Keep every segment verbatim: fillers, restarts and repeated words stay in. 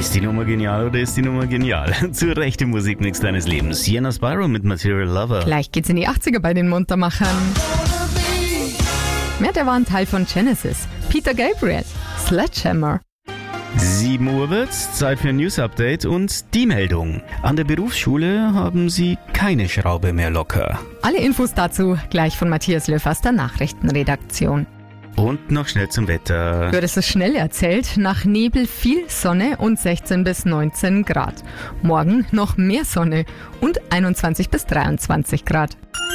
Ist die Nummer genial oder ist die Nummer genial? Zur rechten Musikmix deines Lebens. Sienna Spyro mit Material Lover. Gleich geht's in die achtziger bei den Muntermachern. Ja, der war ein Teil von Genesis. Peter Gabriel, Sledgehammer. sieben Uhr wird's, Zeit für ein News-Update und die Meldung. An der Berufsschule haben sie keine Schraube mehr locker. Alle Infos dazu gleich von Matthias Löw aus der Nachrichtenredaktion. Und noch schnell zum Wetter. Ja, das ist schnell erzählt. Nach Nebel viel Sonne und sechzehn bis neunzehn Grad. Morgen noch mehr Sonne und einundzwanzig bis dreiundzwanzig Grad.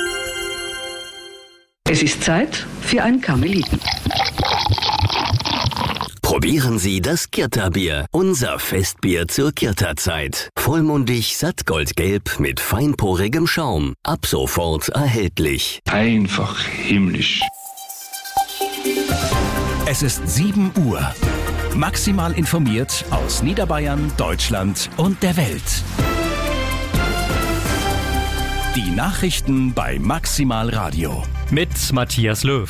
Es ist Zeit für ein Karmeliten. Probieren Sie das Kirta-Bier, unser Festbier zur Kirta-Zeit. Vollmundig, sattgoldgelb mit feinporigem Schaum. Ab sofort erhältlich. Einfach himmlisch. Es ist sieben Uhr. Maximal informiert aus Niederbayern, Deutschland und der Welt. Die Nachrichten bei Maximal Radio. Mit Matthias Löw.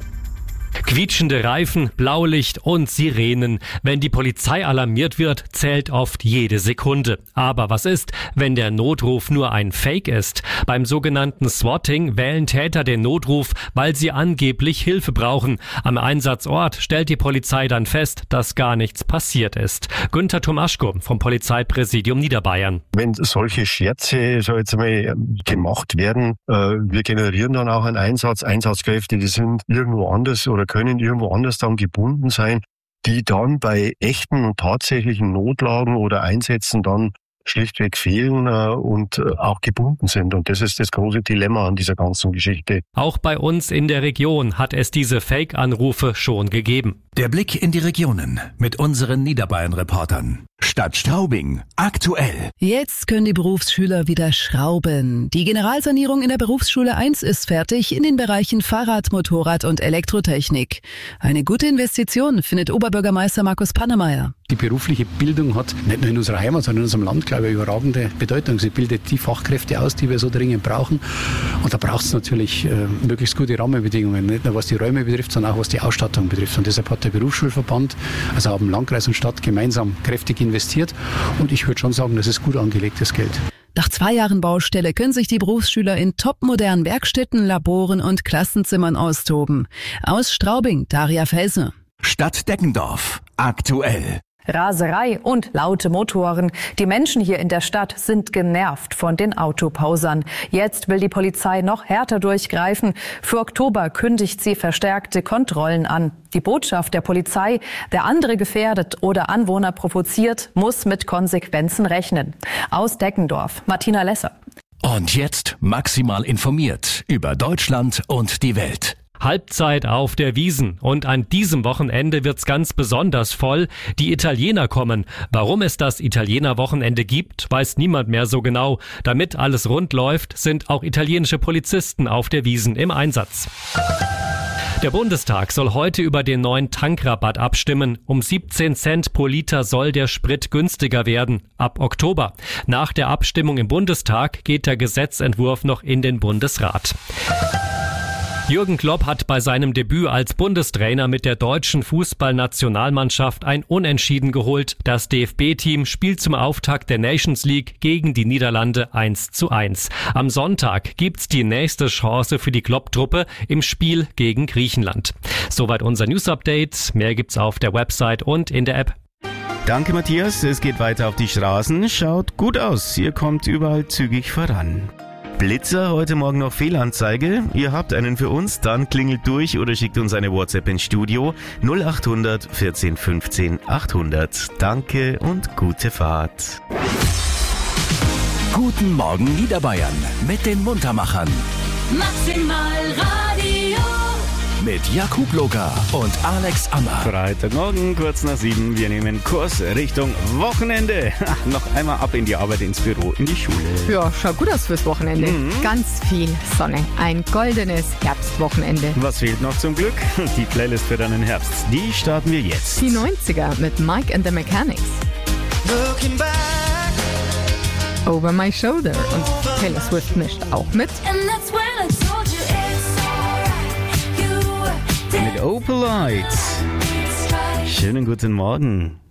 Quietschende Reifen, Blaulicht und Sirenen. Wenn die Polizei alarmiert wird, zählt oft jede Sekunde. Aber was ist, wenn der Notruf nur ein Fake ist? Beim sogenannten Swatting wählen Täter den Notruf, weil sie angeblich Hilfe brauchen. Am Einsatzort stellt die Polizei dann fest, dass gar nichts passiert ist. Günther Tomaschko vom Polizeipräsidium Niederbayern. Wenn solche Scherze so jetzt einmal gemacht werden, äh, wir generieren dann auch einen Einsatz, Einsatzkräfte, die sind irgendwo anders oder können irgendwo anders dann gebunden sein, die dann bei echten und tatsächlichen Notlagen oder Einsätzen dann schlichtweg fehlen äh, und äh, auch gebunden sind. Und das ist das große Dilemma an dieser ganzen Geschichte. Auch bei uns in der Region hat es diese Fake-Anrufe schon gegeben. Der Blick in die Regionen mit unseren Niederbayern-Reportern. Stadt Straubing, aktuell. Jetzt können die Berufsschüler wieder schrauben. Die Generalsanierung in der Berufsschule eins ist fertig in den Bereichen Fahrrad, Motorrad und Elektrotechnik. Eine gute Investition, findet Oberbürgermeister Markus Pannemeyer. Die berufliche Bildung hat nicht nur in unserer Heimat, sondern in unserem Land, glaube ich, überragende Bedeutung. Sie bildet die Fachkräfte aus, die wir so dringend brauchen. Und da braucht es natürlich äh, möglichst gute Rahmenbedingungen, nicht nur was die Räume betrifft, sondern auch was die Ausstattung betrifft. Und deshalb hat der Berufsschulverband, also haben Landkreis und Stadt gemeinsam kräftig investiert. Und ich würde schon sagen, das ist gut angelegtes Geld. Nach zwei Jahren Baustelle können sich die Berufsschüler in topmodernen Werkstätten, Laboren und Klassenzimmern austoben. Aus Straubing, Daria Felsen. Stadt Deggendorf, aktuell. Raserei und laute Motoren. Die Menschen hier in der Stadt sind genervt von den Autopausern. Jetzt will die Polizei noch härter durchgreifen. Für Oktober kündigt sie verstärkte Kontrollen an. Die Botschaft der Polizei, wer andere gefährdet oder Anwohner provoziert, muss mit Konsequenzen rechnen. Aus Deggendorf, Martina Lesser. Und jetzt maximal informiert über Deutschland und die Welt. Halbzeit auf der Wiesn und an diesem Wochenende wird's ganz besonders voll. Die Italiener kommen. Warum es das Italiener-Wochenende gibt, weiß niemand mehr so genau. Damit alles rund läuft, sind auch italienische Polizisten auf der Wiesn im Einsatz. Der Bundestag soll heute über den neuen Tankrabatt abstimmen. Um siebzehn Cent pro Liter soll der Sprit günstiger werden. Ab Oktober. Nach der Abstimmung im Bundestag geht der Gesetzentwurf noch in den Bundesrat. Jürgen Klopp hat bei seinem Debüt als Bundestrainer mit der deutschen Fußballnationalmannschaft ein Unentschieden geholt. Das D F B-Team spielt zum Auftakt der Nations League gegen die Niederlande eins zu eins. Am Sonntag gibt's die nächste Chance für die Klopp-Truppe im Spiel gegen Griechenland. Soweit unser News-Update. Mehr gibt's auf der Website und in der App. Danke, Matthias. Es geht weiter auf die Straßen. Schaut gut aus. Ihr kommt überall zügig voran. Blitzer, heute Morgen noch Fehlanzeige. Ihr habt einen für uns, dann klingelt durch oder schickt uns eine WhatsApp ins Studio null acht hundert vierzehn fünfzehn achthundert. Danke und gute Fahrt. Guten Morgen Niederbayern mit den Muntermachern. Maximal Radio. Mit Jakub Loga und Alex Ammer. Freitagmorgen, kurz nach sieben. Wir nehmen Kurs Richtung Wochenende. Noch einmal ab in die Arbeit, ins Büro, in die Schule. Ja, schaut gut aus fürs Wochenende. Mhm. Ganz viel Sonne. Ein goldenes Herbstwochenende. Was fehlt noch zum Glück? Die Playlist für deinen Herbst. Die starten wir jetzt. Die neunziger mit Mike and the Mechanics. Looking back. Over My Shoulder. Und Taylor Swift mischt auch mit. And that's when I told you it's alright. You mit Opal Lights. Schönen guten Morgen.